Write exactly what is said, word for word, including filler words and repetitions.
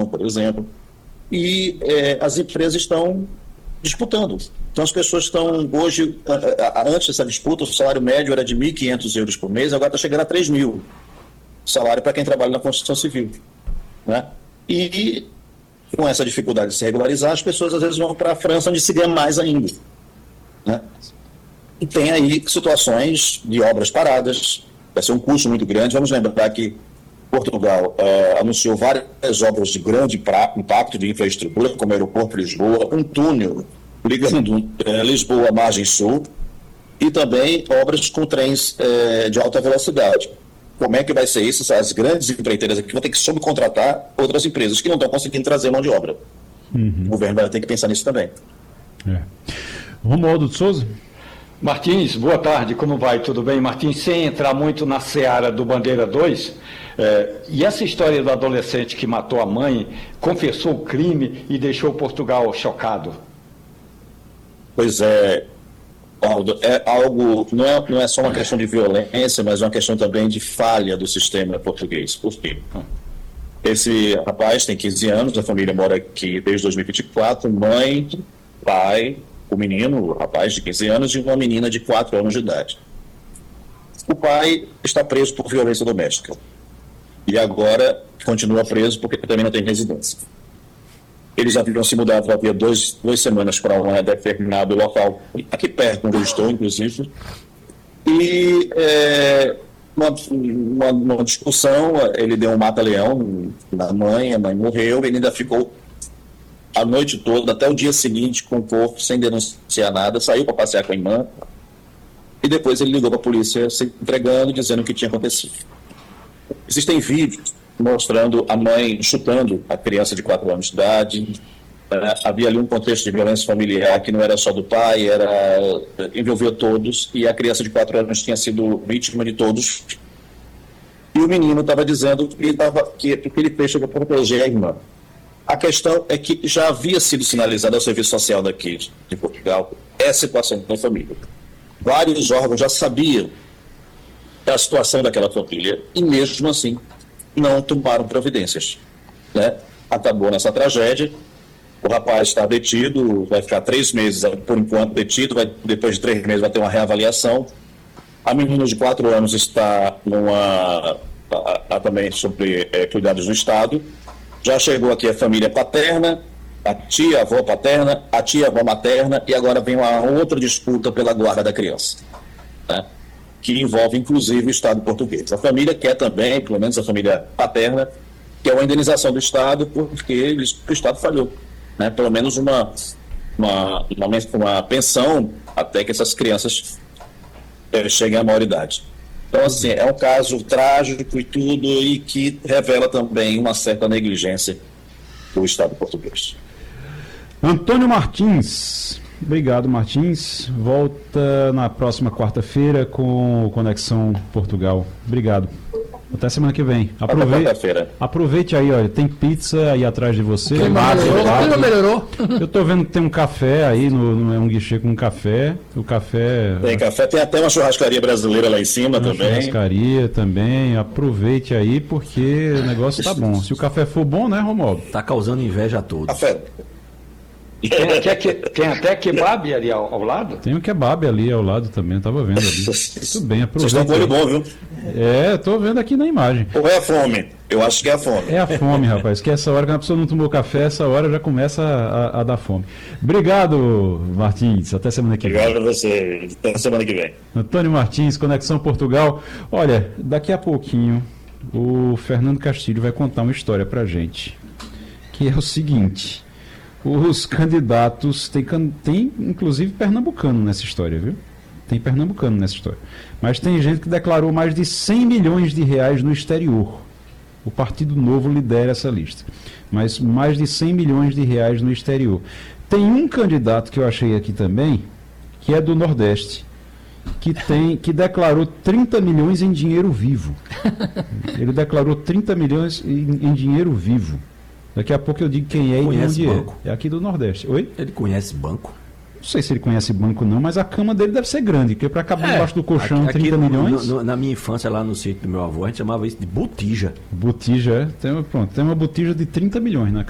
por exemplo, e é, as empresas estão disputando. Então as pessoas estão hoje, a, a, antes dessa disputa, o salário médio era de mil e quinhentos euros por mês, agora está chegando a três mil, salário para quem trabalha na construção civil, né? E com essa dificuldade de se regularizar, as pessoas às vezes vão para a França, onde se ganha mais ainda, né? E tem aí situações de obras paradas, vai ser um custo muito grande. Vamos lembrar que Portugal eh, anunciou várias obras de grande pra, impacto de infraestrutura, como o aeroporto de Lisboa, um túnel ligando eh, Lisboa à margem sul, e também obras com trens eh, de alta velocidade. Como é que vai ser isso? As grandes empreiteiras aqui vão ter que subcontratar outras empresas que não estão conseguindo trazer mão de obra. Uhum. O governo vai ter que pensar nisso também. É. Romualdo de Souza? Martins, boa tarde, como vai? Tudo bem? Martins, sem entrar muito na seara do Bandeira dois, é, e essa história do adolescente que matou a mãe, confessou o crime e deixou Portugal chocado? Pois é, Aldo, é algo, não é, não é só uma questão de violência, mas uma questão também de falha do sistema português. Por quê? Esse rapaz tem quinze anos, a família mora aqui desde dois mil e vinte e quatro, mãe, pai, o menino, o rapaz de quinze anos, e uma menina de quatro anos de idade. O pai está preso por violência doméstica. E agora continua preso porque também não tem residência. Eles haviam se mudado havia dois, duas semanas para um determinado local, aqui perto, onde eu estou, inclusive. E é, uma, uma, uma discussão, ele deu um mata-leão na mãe, a mãe morreu, ele ainda ficou a noite toda, até o dia seguinte, com o corpo, sem denunciar nada, saiu para passear com a irmã, e depois ele ligou para a polícia se entregando, dizendo o que tinha acontecido. Existem vídeos mostrando a mãe chutando a criança de quatro anos de idade. Uh, havia ali um contexto de violência familiar que não era só do pai, era, envolvia todos, e a criança de quatro anos tinha sido vítima de todos. E o menino estava dizendo que ele, tava, que, que ele fez para proteger a irmã. A questão é que já havia sido sinalizado ao Serviço Social daqui de Portugal essa situação da família. Vários órgãos já sabiam da situação daquela família e, mesmo assim, não tomaram providências, né? Acabou nessa tragédia. O rapaz está detido, vai ficar três meses, por enquanto, detido, vai, depois de três meses vai ter uma reavaliação. A menina de quatro anos está numa, a, a, também sob é, cuidados do Estado. Já chegou aqui a família paterna, a tia, a avó paterna, a tia, a avó materna, e agora vem uma outra disputa pela guarda da criança, né? Que envolve, inclusive, o Estado português. A família quer também, pelo menos a família paterna, que é uma indenização do Estado, porque eles, o Estado falhou, né? Pelo menos uma, uma, uma, uma pensão até que essas crianças é, cheguem à maioridade. Então, assim, é um caso trágico e tudo, e que revela também uma certa negligência do Estado português. Antônio Martins. Obrigado, Martins. Volta na próxima quarta-feira com o Conexão Portugal. Obrigado. Até semana que vem. Aproveite, aproveite aí, olha, tem pizza aí atrás de você. Quem melhorou? melhorou? Eu tô vendo que tem um café aí, no, no, é um guichê com um café. O café... Tem café, tem até uma churrascaria brasileira lá em cima uma também. Churrascaria também. Aproveite aí, porque o negócio tá bom. Se o café for bom, né, Romualdo? Tá causando inveja a todos. Café. Tem até, que, tem até kebab ali ao, ao lado? Tem um kebab ali ao lado também, eu tava vendo ali. Muito bem, aproveita. Vocês estão com olho bom, viu? É, tô vendo aqui na imagem. Ou é a fome? Eu acho que é a fome. É a fome, rapaz, que essa hora, quando a pessoa não tomou café, essa hora já começa a, a, a dar fome. Obrigado, Martins, até semana que vem. Obrigado a você, até semana que vem. Antônio Martins, Conexão Portugal. Olha, daqui a pouquinho, o Fernando Castilho vai contar uma história pra gente, que é o seguinte... Os candidatos, tem, tem inclusive pernambucano nessa história, viu? Tem pernambucano nessa história. Mas tem gente que declarou mais de cem milhões de reais no exterior. O Partido Novo lidera essa lista. Mas mais de cem milhões de reais no exterior. Tem um candidato que eu achei aqui também, que é do Nordeste, que, tem, que declarou trinta milhões em dinheiro vivo. Ele declarou trinta milhões em, em dinheiro vivo. Daqui a pouco eu digo quem é e de onde é. É aqui do Nordeste. Oi? Ele conhece banco? Não sei se ele conhece banco não, mas a cama dele deve ser grande, porque para caber É, embaixo do colchão aqui- aqui trinta no- milhões. no- na minha infância, lá no sítio do meu avô, a gente chamava isso de botija. Botija, é. Tem, pronto, tem uma botija de trinta milhões na